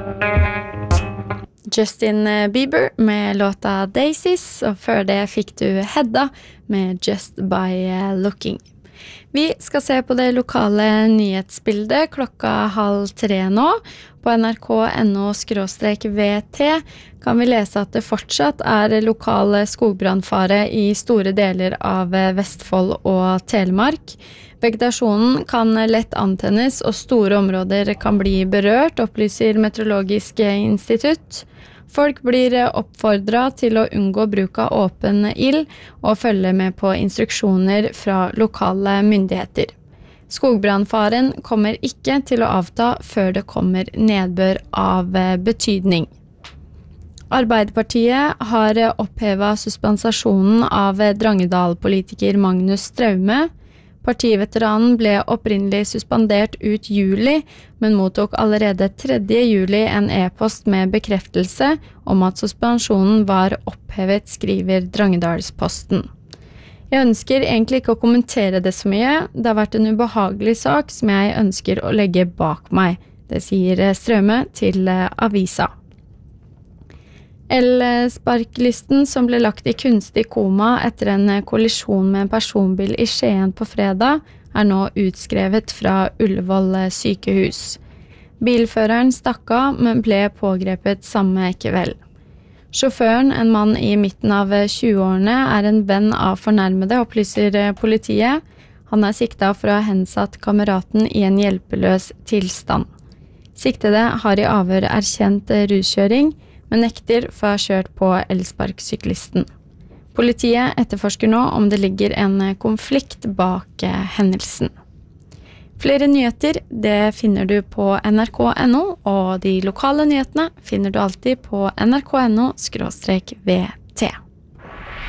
Justin Bieber med låta Daisies, og før det fikk du Hedda med Just by Looking. Vi skal se på det lokale nyhetsbildet klokka 2:30 nå. På nrk.no/vt kan vi lese at det fortsatt lokale skogbrannfare i store deler av Vestfold og Telemark. Vegetasjonen kan lett antennes, og store områder kan bli berørt, opplyser Meteorologisk institutt. Folk blir oppfordret til å unngå bruk av åpen ild og følge med på instruksjoner fra lokale myndigheter. Skogbrannfaren kommer ikke til å avta før det kommer nedbør av betydning. Arbeiderpartiet har opphevet suspensasjonen av Drangedal-politiker Magnus Straume. Partiveteranen ble opprinnelig suspendert ut juli, men mottok allerede 3. juli en e-post med bekreftelse om at suspensjonen var opphevet, skriver Drangedalsposten. Jeg ønsker egentlig ikke å kommentere det så mye. Det har vært en ubehagelig sak som jeg ønsker å legge bak meg. Det sier Straume til avisa. Elsparklysten som ble lagt i kunstig koma etter en kollisjon med en personbil i Skien på fredag, nå utskrevet fra Ullevål sykehus. Bilføreren stakk av, men ble pågrepet samme kveld. Sjåføren, en mann i midten av 20-årene, en venn av fornærmede, opplyser politiet. Han siktet for å ha hensatt kameraten i en hjelpeløs tilstand. Siktede har i avhør erkjent ruskjøring, men nekter for å ha kjørt på elsparksyklisten. Politiet etterforsker nå om det ligger en konflikt bak hendelsen. Flere nyheter det finner du på nrk.no, og de lokale nyhetene finner du alltid på nrk.no/vt.